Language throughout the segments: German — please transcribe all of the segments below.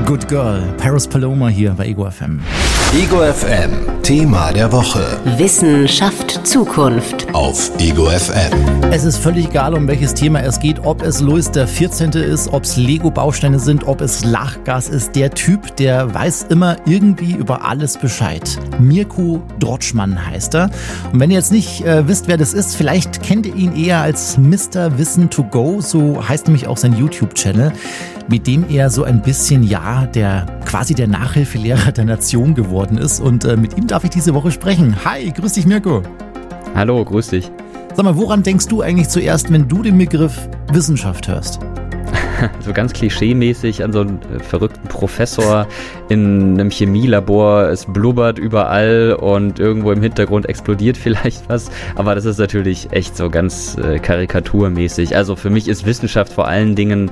Good Girl, Paris Paloma hier bei Ego FM. Ego FM, Thema der Woche. Wissen schafft Zukunft. Auf Ego FM. Es ist völlig egal, um welches Thema es geht, ob es Louis der 14. ist, ob es Lego-Bausteine sind, ob es Lachgas ist. Der Typ, der weiß immer irgendwie über alles Bescheid. Mirko Drotschmann heißt er. Und wenn ihr jetzt nicht wisst, wer das ist, vielleicht kennt ihr ihn eher als Mr. Wissen to Go, so heißt nämlich auch sein YouTube-Channel, mit dem er so ein bisschen, quasi der Nachhilfelehrer der Nation geworden ist. Und mit ihm darf ich diese Woche sprechen. Hi, grüß dich Mirko. Hallo, grüß dich. Sag mal, woran denkst du eigentlich zuerst, wenn du den Begriff Wissenschaft hörst? So ganz klischeemäßig an so einen verrückten Professor in einem Chemielabor. Es blubbert überall und irgendwo im Hintergrund explodiert vielleicht was. Aber das ist natürlich echt so ganz karikaturmäßig. Also für mich ist Wissenschaft vor allen Dingen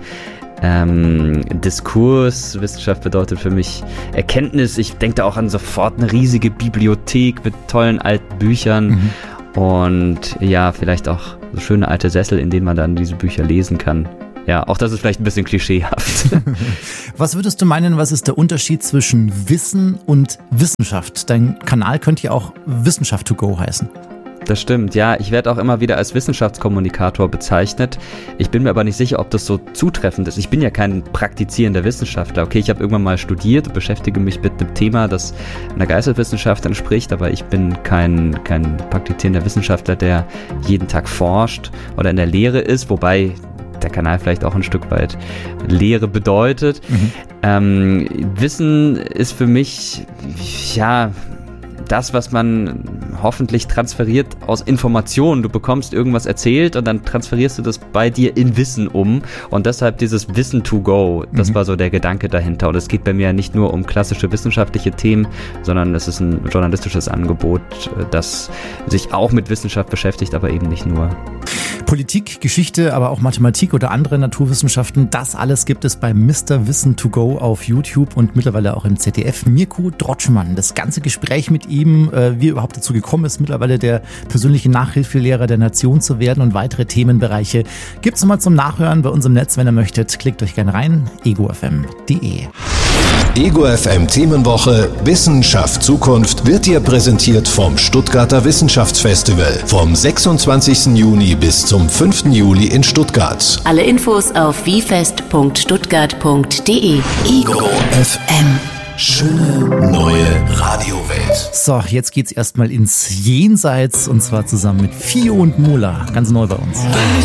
Diskurs. Wissenschaft bedeutet für mich Erkenntnis. Ich denke da auch an sofort eine riesige Bibliothek mit tollen alten Büchern und ja, vielleicht auch so schöne alte Sessel, in denen man dann diese Bücher lesen kann. Ja, auch das ist vielleicht ein bisschen klischeehaft. Was würdest du meinen, was ist der Unterschied zwischen Wissen und Wissenschaft? Dein Kanal könnte ja auch Wissenschaft to go heißen. Das stimmt, ja. Ich werde auch immer wieder als Wissenschaftskommunikator bezeichnet. Ich bin mir aber nicht sicher, ob das so zutreffend ist. Ich bin ja kein praktizierender Wissenschaftler. Okay, ich habe irgendwann mal studiert und beschäftige mich mit einem Thema, das einer Geisteswissenschaft entspricht, aber ich bin kein praktizierender Wissenschaftler, der jeden Tag forscht oder in der Lehre ist, wobei der Kanal vielleicht auch ein Stück weit Lehre bedeutet. Wissen ist für mich, das, was man hoffentlich transferiert aus Informationen. Du bekommst irgendwas erzählt und dann transferierst du das bei dir in Wissen um. Und deshalb dieses Wissen to go, das war so der Gedanke dahinter. Und es geht bei mir nicht nur um klassische wissenschaftliche Themen, sondern es ist ein journalistisches Angebot, das sich auch mit Wissenschaft beschäftigt, aber eben nicht nur. Politik, Geschichte, aber auch Mathematik oder andere Naturwissenschaften, das alles gibt es bei Mr. Wissen to Go auf YouTube und mittlerweile auch im ZDF. Mirko Drotschmann, das ganze Gespräch mit ihm, wie er überhaupt dazu gekommen ist, mittlerweile der persönliche Nachhilfelehrer der Nation zu werden und weitere Themenbereiche gibt's nochmal zum Nachhören bei uns im Netz, wenn ihr möchtet. Klickt euch gerne rein, egofm.de. Ego FM Themenwoche Wissenschaft Zukunft wird dir präsentiert vom Stuttgarter Wissenschaftsfestival vom 26. Juni bis zum 5. Juli in Stuttgart. Alle Infos auf wiefest.stuttgart.de. Ego FM. Schöne neue Radiowelt. So, jetzt geht's erstmal ins Jenseits und zwar zusammen mit Fio und Mola, ganz neu bei uns.